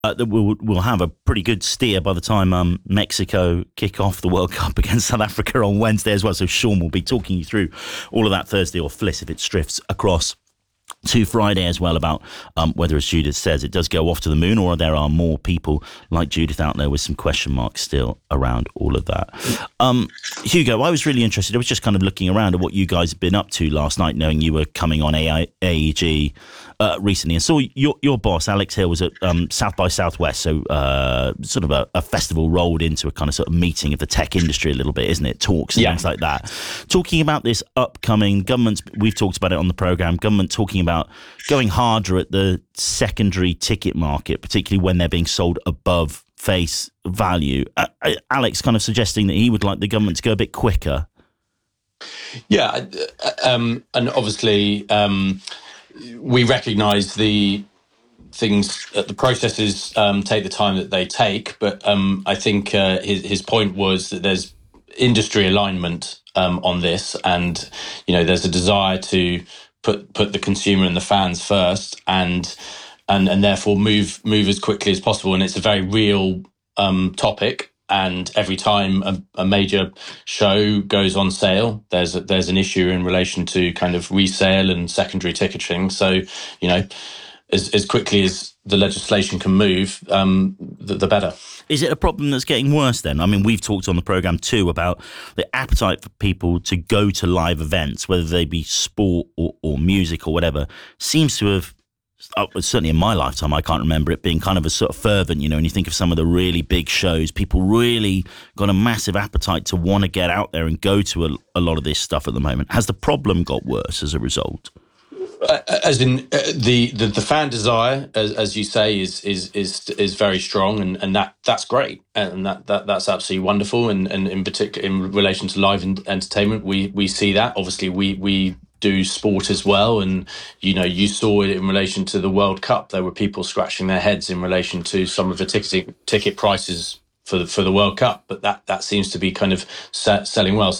that we'll have a pretty good steer by the time Mexico kick off the World Cup against South Africa on Wednesday as well. So Sean will be talking you through all of that Thursday, or Fliss if it drifts across to Friday as well, about whether, as Judith says, it does go off to the moon, or there are more people like Judith out there with some question marks still around all of that. Hugo, I was really interested. I was just kind of looking around at what you guys have been up to last night, knowing you were coming on AEG recently, and saw your boss, Alex Hill, was at South by Southwest, so sort of a festival rolled into a kind of sort of meeting of the tech industry a little bit, isn't it? Talks and things like that. Talking about this upcoming government, we've talked about it on the programme, government talking about going harder at the secondary ticket market, particularly when they're being sold above face value. Alex kind of suggesting that he would like the government to go a bit quicker. Yeah, and obviously we recognise the things, the processes take the time that they take, but I think his point was that there's industry alignment on this, and there's a desire to put the consumer and the fans first, and therefore move as quickly as possible. And it's a very real topic. And every time a major show goes on sale, there's an issue in relation to kind of resale and secondary ticketing. So, as quickly as the legislation can move, the better. Is it a problem that's getting worse then? I mean, we've talked on the programme too about the appetite for people to go to live events, whether they be sport or music or whatever, seems to have, certainly in my lifetime, I can't remember it being kind of a sort of fervent, when you think of some of the really big shows, people really got a massive appetite to want to get out there and go to a lot of this stuff at the moment. Has the problem got worse as a result? As in the fan desire, as you say, is very strong, and that's great, and that's absolutely wonderful. And in particular, in relation to live entertainment, we see that. Obviously, we do sport as well, and you saw it in relation to the World Cup. There were people scratching their heads in relation to some of the ticket prices for the World Cup, but that seems to be kind of selling well.